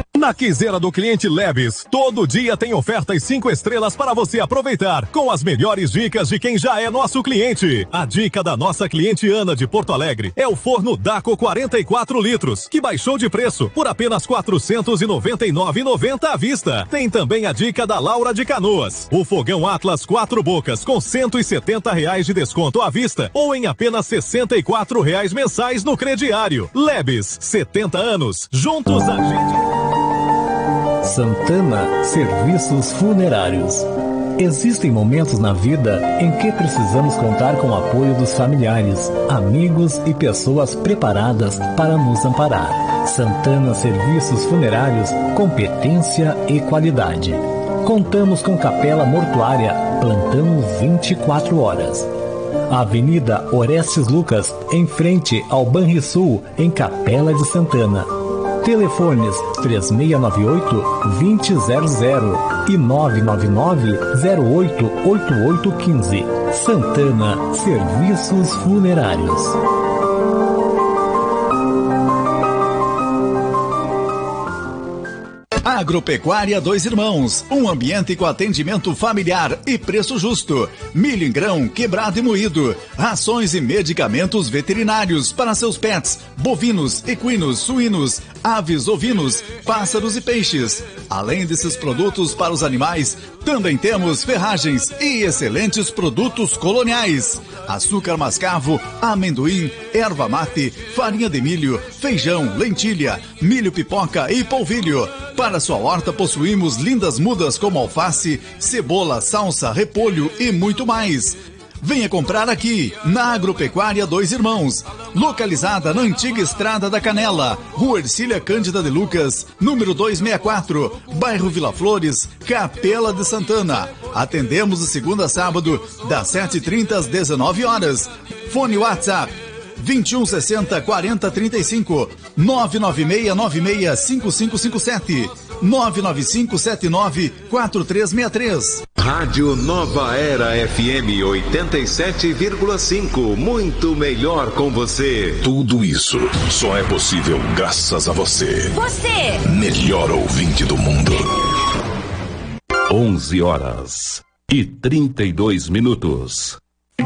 Na quinzena do cliente Lebes, todo dia tem ofertas 5 estrelas para você aproveitar, com as melhores dicas de quem já é nosso cliente. A dica da nossa cliente Ana de Porto Alegre é o forno Daco 44 litros, que baixou de preço por apenas R$ 499,90 à vista. Tem também a dica da Laura de Canoas, o fogão Atlas 4 bocas com R$ 170 de desconto à vista ou em apenas R$ 64 mensais no crediário. Lebes, 70 anos, juntos a gente... Santana Serviços Funerários. Existem momentos na vida em que precisamos contar com o apoio dos familiares, amigos e pessoas preparadas para nos amparar. Santana Serviços Funerários, competência e qualidade. Contamos com capela mortuária, plantão 24 horas. Avenida Orestes Lucas, em frente ao Banrisul, em Capela de Santana. Telefones 3698-2000 e 999-088815. Santana Serviços Funerários. Agropecuária Dois Irmãos, um ambiente com atendimento familiar e preço justo. Milho em grão, quebrado e moído. Rações e medicamentos veterinários para seus pets, bovinos, equinos, suínos, aves, ovinos, pássaros e peixes. Além desses produtos para os animais, também temos ferragens e excelentes produtos coloniais. Açúcar mascavo, amendoim, erva mate, farinha de milho, feijão, lentilha, milho pipoca e polvilho. Para sua horta possuímos lindas mudas como alface, cebola, salsa, repolho e muito mais. Venha comprar aqui, na Agropecuária Dois Irmãos, localizada na antiga Estrada da Canela, Rua Ercília Cândida de Lucas, número 264, bairro Vila Flores, Capela de Santana. Atendemos de segunda a sábado, das 7h30 às 19 horas. Fone WhatsApp 2160 40 35 99696 5557 99579 4363. Rádio Nova Era FM 87,5. Muito melhor com você. Tudo isso só é possível graças a você. Você, melhor ouvinte do mundo. 11h32.